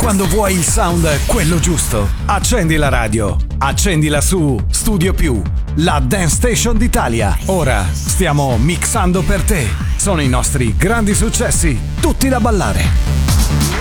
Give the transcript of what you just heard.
Quando vuoi il sound quello giusto, accendi la radio. Accendila su Studio Più, la Dance Station d'Italia. Ora stiamo mixando per te. Sono i nostri grandi successi, tutti da ballare.